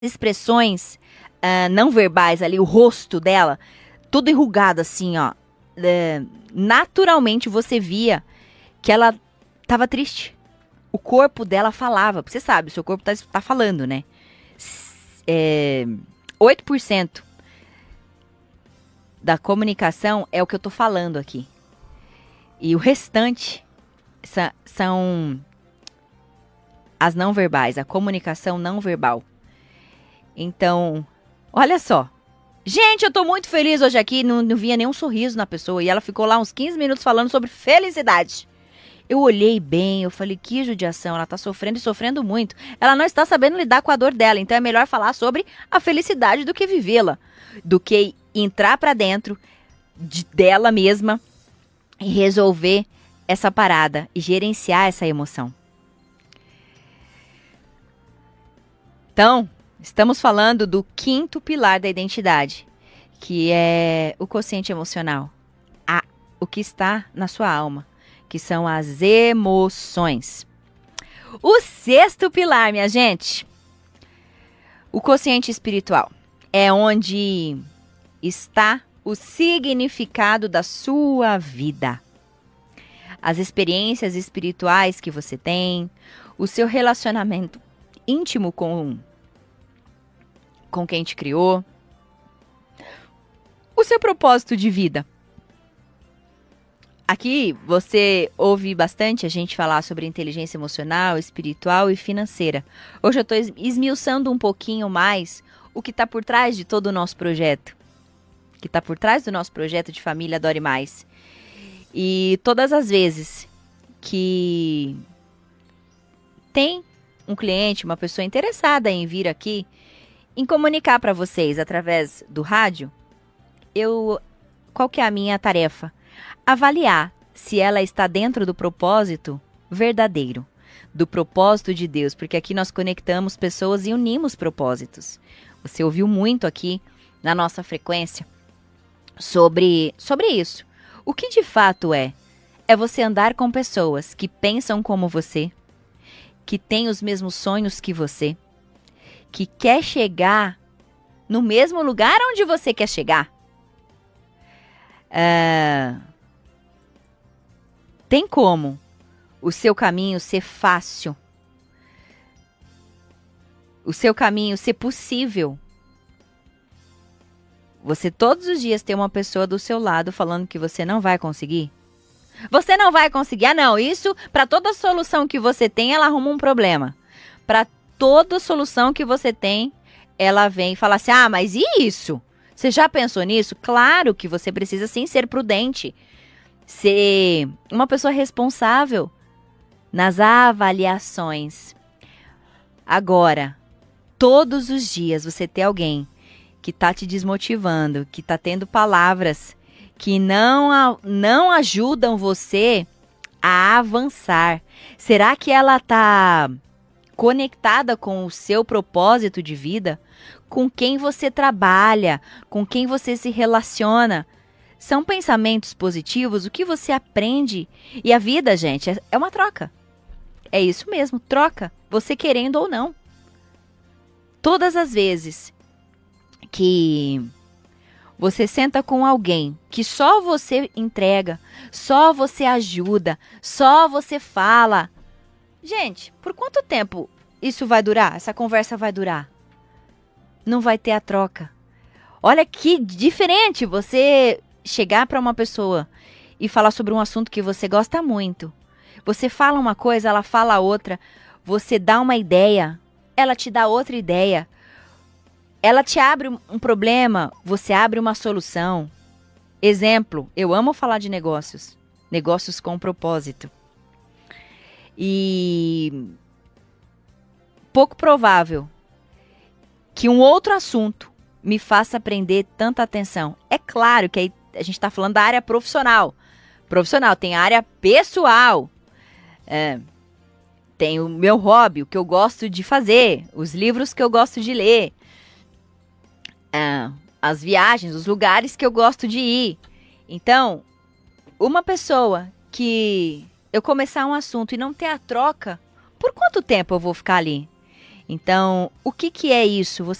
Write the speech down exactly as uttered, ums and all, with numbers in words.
expressões uh, não verbais ali, o rosto dela, tudo enrugado assim, ó. Uh, naturalmente você via que ela tava triste. O corpo dela falava. Você sabe, o seu corpo tá, tá falando, né? É, oito por cento da comunicação é o que eu tô falando aqui. E o restante sa- são as não verbais, a comunicação não verbal. Então, olha só. Gente, eu tô muito feliz hoje aqui, não, não via nenhum sorriso na pessoa. E ela ficou lá uns quinze minutos falando sobre felicidade. Eu olhei bem, eu falei, que judiação, ela tá sofrendo e sofrendo muito. Ela não está sabendo lidar com a dor dela, então é melhor falar sobre a felicidade do que vivê-la. Do que entrar pra dentro de, dela mesma e resolver essa parada e gerenciar essa emoção. Então, estamos falando do quinto pilar da identidade, que é o quociente emocional, a, o que está na sua alma, que são as emoções. O sexto pilar, minha gente, o quociente espiritual, é onde está o significado da sua vida. As experiências espirituais que você tem, o seu relacionamento íntimo com, com quem te criou, o seu propósito de vida. Aqui você ouve bastante a gente falar sobre inteligência emocional, espiritual e financeira. Hoje eu estou esmiuçando um pouquinho mais o que está por trás de todo o nosso projeto. Que está por trás do nosso projeto de Família Adore Mais. E todas as vezes que tem um cliente, uma pessoa interessada em vir aqui, em comunicar para vocês através do rádio, eu, qual que é a minha tarefa? Avaliar se ela está dentro do propósito verdadeiro, do propósito de Deus, porque aqui nós conectamos pessoas e unimos propósitos. Você ouviu muito aqui na nossa frequência sobre, sobre isso. O que de fato é? É você andar com pessoas que pensam como você, que têm os mesmos sonhos que você, que quer chegar no mesmo lugar onde você quer chegar. Uh, tem como o seu caminho ser fácil, o seu caminho ser possível. Você todos os dias tem uma pessoa do seu lado falando que você não vai conseguir? Você não vai conseguir? Ah, não. Isso, para toda solução que você tem, ela arruma um problema. Para toda solução que você tem, ela vem e fala assim, ah, mas e isso? Você já pensou nisso? Claro que você precisa sim ser prudente. Ser uma pessoa responsável nas avaliações. Agora, todos os dias você tem alguém que tá te desmotivando, que tá tendo palavras que não, não ajudam você a avançar. Será que ela tá conectada com o seu propósito de vida? Com quem você trabalha? Com quem você se relaciona? São pensamentos positivos? O que você aprende? E a vida, gente, é, é uma troca. É isso mesmo, troca. Você querendo ou não. Todas as vezes que você senta com alguém que só você entrega, só você ajuda, só você fala. Gente, por quanto tempo isso vai durar? Essa conversa vai durar? Não vai ter a troca. Olha que diferente você chegar para uma pessoa e falar sobre um assunto que você gosta muito. Você fala uma coisa, ela fala outra. Você dá uma ideia, ela te dá outra ideia. Ela te abre um problema, você abre uma solução. Exemplo, eu amo falar de negócios. Negócios com propósito. E pouco provável que um outro assunto me faça prender tanta atenção. É claro que aí a gente está falando da área profissional. Profissional, tem a área pessoal. É, tem o meu hobby, o que eu gosto de fazer, os livros que eu gosto de ler. Ah, as viagens, os lugares que eu gosto de ir. Então, uma pessoa que eu começar um assunto e não ter a troca, por quanto tempo eu vou ficar ali? Então, o que que é isso?